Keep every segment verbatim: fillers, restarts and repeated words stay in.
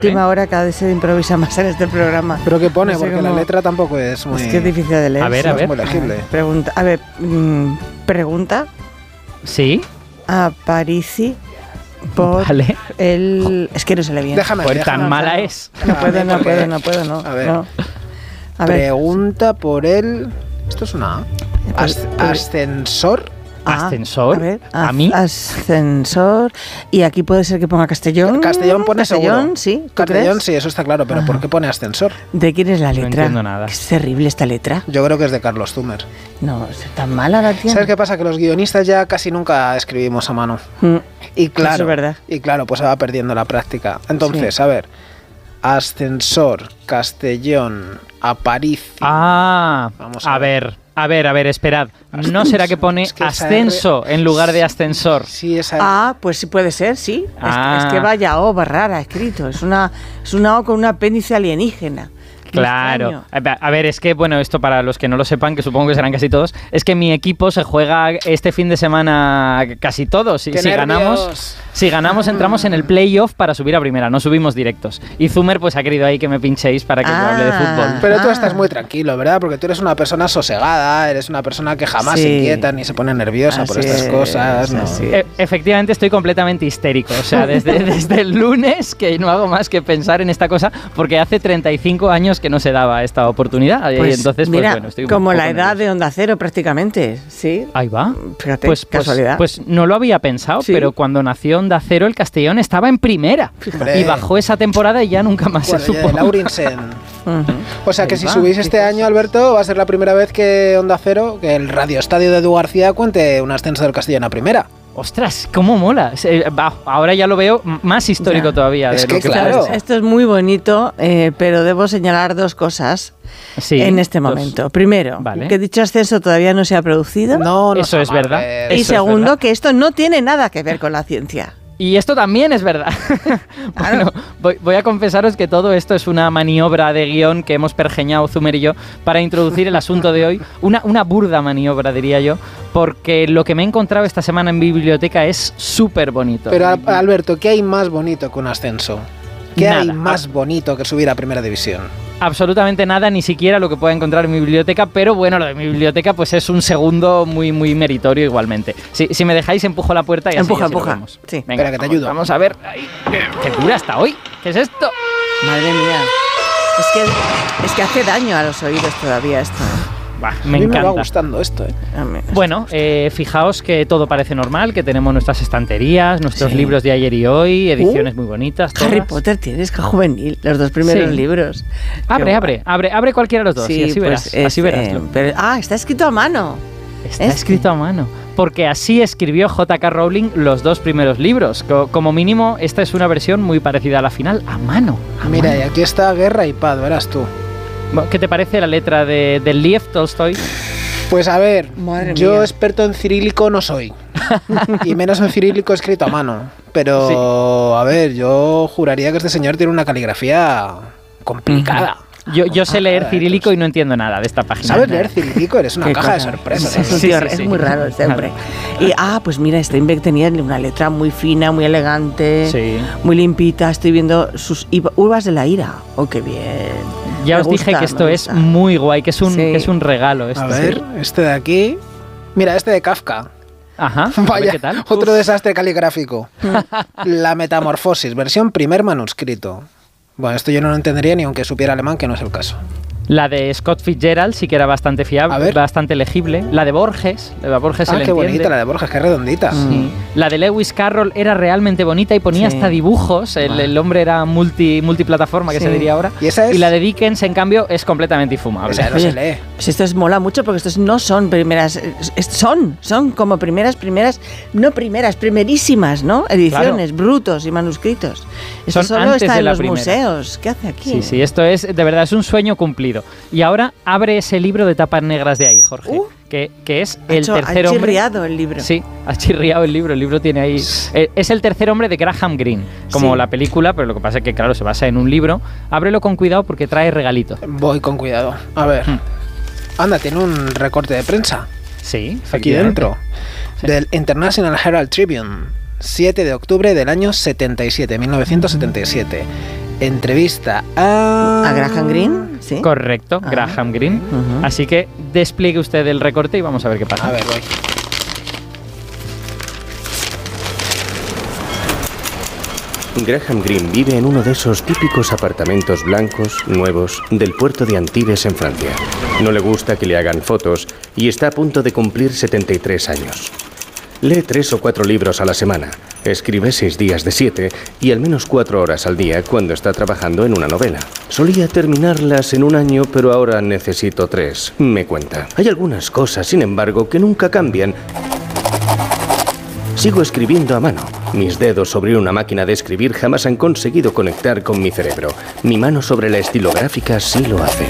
última hora cada vez se improvisa más en este programa. ¿Pero qué pone? No sé Porque cómo... la letra tampoco es muy... Es que es difícil de leer. A ver, a ver. Es muy legible. Pregunta, a ver, mmm, pregunta ¿Sí? a Parisi por Vale. el... Es que no se le viene. Déjame, Pues déjame. tan mala es. No puedo, no porque- puedo, no puedo, no. A ver. no. A ver. Pregunta por el... Esto es una A. As- Por- por- ascensor. Ah, ¿Ascensor? A ver, ¿A az- mí? Ascensor. Y aquí puede ser que ponga Castellón. Castellón pone Castellón, seguro. sí. ¿Tú Castellón, crees? sí, eso está claro. Pero Ah. ¿por qué pone ascensor? ¿De quién es la No letra? entiendo nada. Es terrible esta letra. Yo creo que es de Carlos Zumer. No, es tan mala la tía. ¿Sabes qué pasa? Que los guionistas ya casi nunca escribimos a mano. Mm. Y claro, Eso es verdad. y claro, pues se va perdiendo la práctica. Entonces, Sí. a ver, ascensor, Castellón, Aparici. Ah, Vamos a a ver, a ver, a ver, esperad. ¿No será que pone Es que esa ascenso en lugar de ascensor? Sí, esa Ah, pues sí puede ser, sí. Es- Ah. Es, que vaya O rara escrito. Es una, es una O con un apéndice alienígena. Qué Claro. extraño. A ver, es que, bueno, esto para los que no lo sepan, que supongo que serán casi todos, es que mi equipo se juega este fin de semana casi todos. Si, ¡Qué si ganamos, nervios! si ganamos, entramos en el playoff para subir a primera, no subimos directos. Y Zumer, pues ha querido ahí que me pinchéis para que yo hable de Ah. fútbol. Pero tú Ah. estás muy tranquilo, ¿verdad? Porque tú eres una persona sosegada, eres una persona que jamás Sí. se inquieta ni se pone nerviosa por Así estas es, cosas. ¿no? así E- efectivamente estoy completamente histérico, o sea, desde, desde el lunes que no hago más que pensar en esta cosa, porque hace treinta y cinco años que no se daba esta oportunidad, y Pues, entonces, pues mira, bueno, estoy un como poco la edad nervioso. de Onda Cero prácticamente, ¿sí? Ahí va. Fíjate, Pues, pues, casualidad. pues no lo había pensado, Sí. pero cuando nació Onda Cero, el Castellón estaba en primera. Fíjate. Y bajó esa temporada y ya nunca más Bueno, se ya supo. de Laurinsen. Ujú. O sea que Ahí si va, subís este qué año, Alberto, va a ser la primera vez que Onda Cero, que el radioestadio de Edu García cuente un ascenso del Castellón a primera. Ostras, cómo mola. Se- va, ahora ya lo veo m- más histórico Ya. todavía. Es de que lo que claro. parece. Esto es muy bonito, eh, pero debo señalar dos cosas Sí, en este dos- momento. Primero, Vale. que dicho ascenso todavía no se ha producido. No, no Eso se es verdad. amarres. y eso es segundo, verdad. que esto no tiene nada que ver con la ciencia. Y esto también es verdad. Bueno, voy, voy a confesaros que todo esto es una maniobra de guión que hemos pergeñado Zumer y yo para introducir el asunto de hoy. Una, una burda maniobra, diría yo, porque lo que me he encontrado esta semana en biblioteca es súper bonito. Pero Al- Alberto, ¿qué hay más bonito que un ascenso? ¿Qué hay Nada. más bonito que subir a primera división? Absolutamente nada, ni siquiera lo que pueda encontrar en mi biblioteca, pero bueno, lo de mi biblioteca pues es un segundo muy muy meritorio igualmente. Si, si me dejáis, empujo la puerta y así Empuja, así lo empuja. vemos. Sí. Venga, Espera, que te vamos- ayudo. Vamos a ver. Ay, qué dura está hoy. ¿Qué es esto? Madre mía. Es que, es que hace daño a los oídos todavía esto. Bah, a me mí me va encanta. gustando esto, ¿eh? A mí- Bueno, eh, fijaos que todo parece normal, que tenemos nuestras estanterías, nuestros Sí. libros de ayer y hoy, ediciones muy bonitas. Harry todas. Potter tienes, que juvenil, los dos primeros Sí. libros. Abre, Qué abre, abre, abre cualquiera de los dos Sí, y así pues verás. es, así verás. eh, pero- ah, está escrito a mano. Está este. escrito a mano. Porque así escribió J K Rowling los dos primeros libros. Co- Como mínimo, esta es una versión muy parecida a la final, a mano. a Mira, mano. y aquí está Guerra y Paz, verás tú. Bueno, ¿qué te parece la letra de, de Lev Tolstoy? Pues a ver, Madre yo mía. experto en cirílico no soy. Y menos en cirílico escrito a mano. Pero, a ver, yo juraría que este señor tiene una caligrafía complicada. Yo, yo sé leer Ah, cirílico y no entiendo nada de esta página. ¿Sabes leer cirílico? Eres una Qué caja de cosa. sorpresas. Es, un Sí, tío- sí, es sí. muy raro este hombre. Y, ah, pues mira, Steinbeck tenía una letra muy fina, muy elegante, Sí. muy limpita. Estoy viendo sus iba- uvas de la ira. Oh, qué bien. Ya Me os dije gusta, que esto me es gusta. muy guay, que es un, Sí. que es un regalo. Esto. A ver, este de aquí. Mira, este de Kafka. Ajá. a ver Vaya, ¿qué tal? otro desastre caligráfico. La Metamorfosis, versión primer manuscrito. Bueno, esto yo no lo entendería ni aunque supiera alemán, que no es el caso. La de Scott Fitzgerald sí que era bastante A fiable, ver. bastante legible. La de Borges, la de Borges se Ah, le qué entiende. bonita la de Borges, qué redondita. Sí. La de Lewis Carroll era realmente bonita y ponía Sí. hasta dibujos. El, el hombre era multi, multiplataforma, que Sí. se diría ahora. ¿Y esa es? la de Dickens, en cambio, es completamente infumable. Esa no Oye, se lee. Pues esto es mola mucho porque estos no son primeras, es- es- son, son como primeras, primeras, no primeras, primerísimas, ¿no? Ediciones, brutos y manuscritos. Esto Son solo antes está de en la los primera. museos. ¿Qué hace aquí? Sí, sí, esto es, de verdad, es un sueño cumplido. Y ahora abre ese libro de tapas negras de ahí, Jorge, Uh. que, que es Ha el hecho- tercer ha hombre. chirriado el libro. Sí, ha chirriado el libro, el libro tiene ahí... eh, es el tercer hombre de Graham Greene, como Sí. la película, pero lo que pasa es que, claro, se basa en un libro. Ábrelo con cuidado porque trae regalito. Voy con cuidado. A ver. Hmm. Anda, tiene un recorte de prensa. Sí, Aquí efectivamente. dentro. Sí. Del International Herald Tribune. siete de octubre del año setenta y siete, mil novecientos setenta y siete. entrevista a... ¿A Graham Greene? ¿Sí? Correcto, ah. Graham Greene. Uh-huh. Así que despliegue usted el recorte y vamos a ver qué pasa. A ver, voy. Graham Greene vive en uno de esos típicos apartamentos blancos, nuevos, del puerto de Antibes en Francia. No le gusta que le hagan fotos y está a punto de cumplir setenta y tres años. Lee tres o cuatro libros a la semana, escribe seis días de siete y al menos cuatro horas al día cuando está trabajando en una novela. Solía terminarlas en un año, pero ahora necesito tres, me cuenta. Hay algunas cosas, sin embargo, que nunca cambian. Sigo escribiendo a mano. Mis dedos sobre una máquina de escribir jamás han conseguido conectar con mi cerebro. Mi mano sobre la estilográfica sí lo hace.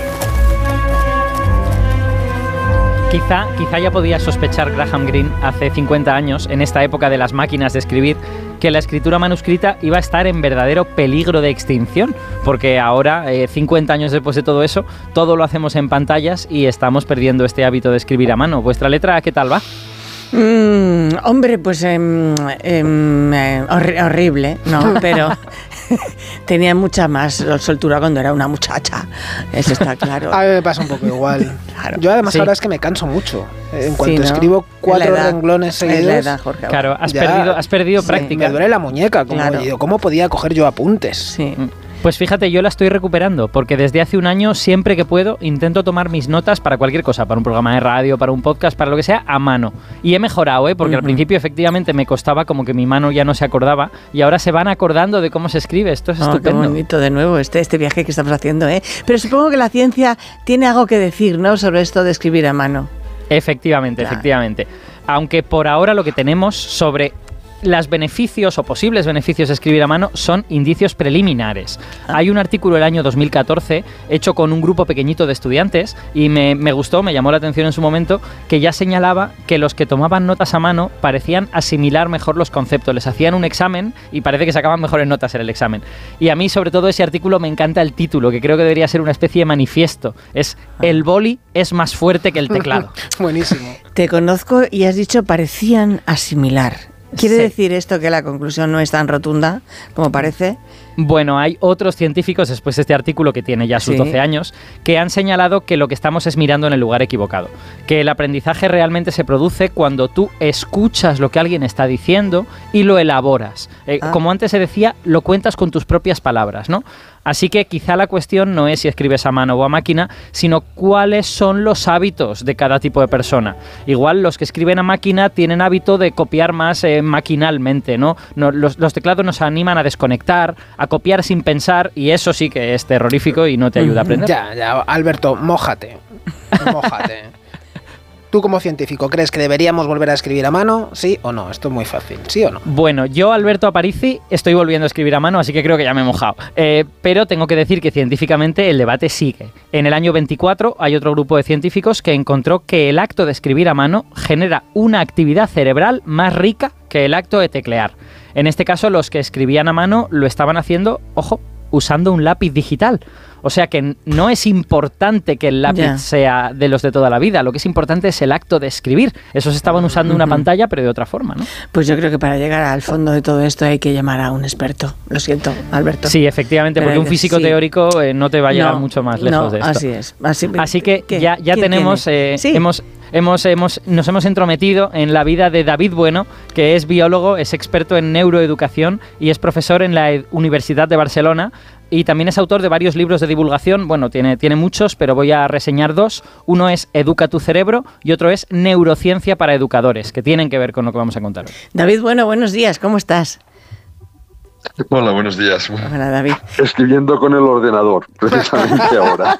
Quizá, quizá ya podía sospechar Graham Greene hace cincuenta años, en esta época de las máquinas de escribir, que la escritura manuscrita iba a estar en verdadero peligro de extinción, porque ahora, eh, cincuenta años después de todo eso, todo lo hacemos en pantallas y estamos perdiendo este hábito de escribir a mano. ¿Vuestra letra qué tal va? Mm, hombre, pues eh, eh, horri- horrible, ¿no? Pero tenía mucha más soltura cuando era una muchacha, eso está claro. A mí me pasa un poco igual. Claro. Yo además sí. ahora es que me canso mucho. En cuanto sí, ¿no? escribo cuatro edad, renglones seguidos, la edad, Jorge, claro, has perdido, has perdido sí, práctica. Me duele la muñeca, como claro. yo, ¿cómo podía coger yo apuntes? Sí. Pues fíjate, yo la estoy recuperando, porque desde hace un año, siempre que puedo, intento tomar mis notas para cualquier cosa, para un programa de radio, para un podcast, para lo que sea, a mano. Y he mejorado, ¿eh? Porque uh-huh. al principio efectivamente me costaba como que mi mano ya no se acordaba, y ahora se van acordando de cómo se escribe. Esto es oh, estupendo. Qué bonito de nuevo este, este viaje que estamos haciendo, ¿eh? Pero supongo que la ciencia tiene algo que decir, ¿no?, sobre esto de escribir a mano. Efectivamente, claro. efectivamente. Aunque por ahora lo que tenemos sobre los beneficios o posibles beneficios de escribir a mano son indicios preliminares. Ah. Hay un artículo del año dos mil catorce hecho con un grupo pequeñito de estudiantes y me, me gustó, me llamó la atención en su momento, que ya señalaba que los que tomaban notas a mano parecían asimilar mejor los conceptos. Les hacían un examen y parece que sacaban mejores notas en el examen. Y a mí, sobre todo, ese artículo me encanta el título, que creo que debería ser una especie de manifiesto. Es "El boli es más fuerte que el teclado". Buenísimo. Te conozco y has dicho parecían asimilar. ¿Quiere sí. decir esto que la conclusión no es tan rotunda como parece? Bueno, hay otros científicos, después de este artículo que tiene ya sus sí. doce años, que han señalado que lo que estamos es mirando en el lugar equivocado. Que el aprendizaje realmente se produce cuando tú escuchas lo que alguien está diciendo y lo elaboras. Eh, ah. Como antes se decía, lo cuentas con tus propias palabras, ¿no? Así que quizá la cuestión no es si escribes a mano o a máquina, sino cuáles son los hábitos de cada tipo de persona. Igual los que escriben a máquina tienen hábito de copiar más eh, maquinalmente, ¿no? no los, los teclados nos animan a desconectar, a copiar sin pensar, y eso sí que es terrorífico y no te ayuda a aprender. Ya, ya, Alberto, mójate. Mójate. ¿Tú como científico crees que deberíamos volver a escribir a mano? ¿Sí o no? Esto es muy fácil. ¿Sí o no? Bueno, yo, Alberto Aparici, estoy volviendo a escribir a mano, así que creo que ya me he mojado. Eh, pero tengo que decir que científicamente el debate sigue. En el año veinticuatro hay otro grupo de científicos que encontró que el acto de escribir a mano genera una actividad cerebral más rica que el acto de teclear. En este caso, los que escribían a mano lo estaban haciendo, ojo, usando un lápiz digital. O sea que no es importante que el lápiz yeah. sea de los de toda la vida, lo que es importante es el acto de escribir. Esos estaban usando uh-huh. una pantalla, pero de otra forma, ¿no? Pues yo creo que para llegar al fondo de todo esto hay que llamar a un experto. Lo siento, Alberto. Sí, efectivamente, pero porque un físico sí. teórico eh, no te va a llegar no, mucho más lejos no, de esto. Así es. Así, así que ¿qué? ya, ya tenemos... Eh, sí. hemos Hemos, hemos, nos hemos entrometido en la vida de David Bueno, que es biólogo, es experto en neuroeducación y es profesor en la Universidad de Barcelona y también es autor de varios libros de divulgación. Bueno, tiene, tiene muchos, pero voy a reseñar dos. Uno es Educa tu cerebro y otro es Neurociencia para educadores, que tienen que ver con lo que vamos a contar hoy. David Bueno, buenos días, ¿cómo estás? Hola, buenos días. Hola, David. Escribiendo con el ordenador, precisamente ahora.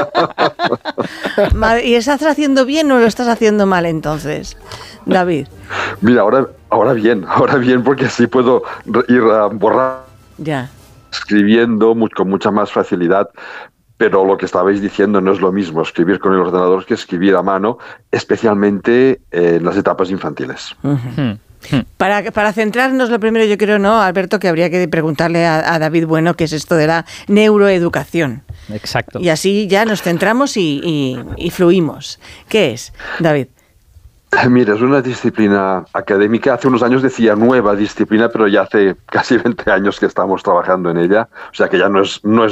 ¿Y estás haciendo bien o lo estás haciendo mal entonces, David? Mira, ahora, ahora bien, ahora bien, porque así puedo ir a borrar, ya. escribiendo muy, con mucha más facilidad. Pero lo que estabais diciendo no es lo mismo escribir con el ordenador que escribir a mano, especialmente en las etapas infantiles. Uh-huh. Para, para centrarnos, lo primero yo creo, ¿no, Alberto, que habría que preguntarle a, a David Bueno qué es esto de la neuroeducación. Exacto. Y así ya nos centramos y, y, y fluimos. ¿Qué es, David? Mira, es una disciplina académica. Hace unos años decía nueva disciplina, pero ya hace casi veinte años que estamos trabajando en ella. O sea que ya no es, no es